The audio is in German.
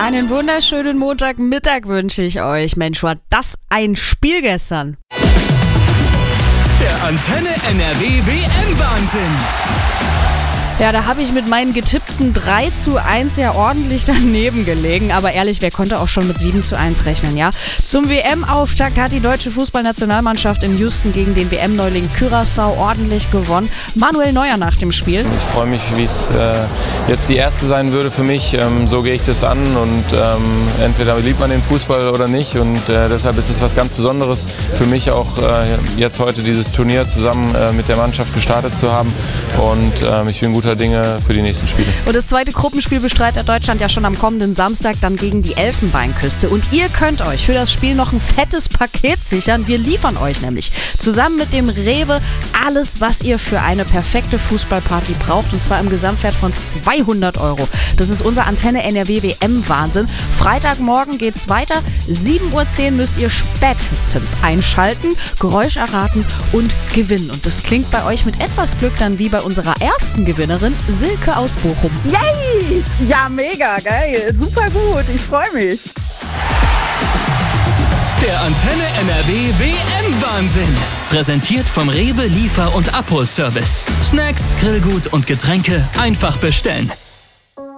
Einen wunderschönen Montagmittag wünsche ich euch. Mensch, war das ein Spiel gestern. Der Antenne NRW WM-Wahnsinn. Ja, da habe ich mit meinen getippten 3:1 ja ordentlich daneben gelegen. Aber ehrlich, wer konnte auch schon mit 7:1 rechnen, ja? Zum WM-Auftakt hat die deutsche Fußballnationalmannschaft in Houston gegen den WM-Neuling Curaçao ordentlich gewonnen. Manuel Neuer nach dem Spiel. Ich freue mich, wie es jetzt die erste sein würde für mich. So gehe ich das an und entweder liebt man den Fußball oder nicht. Und deshalb ist es was ganz Besonderes für mich auch jetzt heute dieses Turnier zusammen mit der Mannschaft gestartet zu haben. Und ich bin guter Dinge für die nächsten Spiele. Und das zweite Gruppenspiel bestreitet Deutschland ja schon am kommenden Samstag dann gegen die Elfenbeinküste. Und ihr könnt euch für das Spiel noch ein fettes Paket sichern. Wir liefern euch nämlich zusammen mit dem Rewe alles, was ihr für eine perfekte Fußballparty braucht. Und zwar im Gesamtwert von 200 €. Das ist unser Antenne NRW WM-Wahnsinn. Freitagmorgen geht's weiter. 7:10 Uhr müsst ihr spätestens einschalten, Geräusch erraten und gewinnen. Und das klingt bei euch mit etwas Glück dann wie bei unserer ersten Gewinnerin, Silke aus Bochum. Yay! Ja, mega geil. Super gut. Ich freue mich. Der Antenne NRW WM-Wahnsinn. Präsentiert vom Rewe Liefer- und Abholservice. Snacks, Grillgut und Getränke einfach bestellen.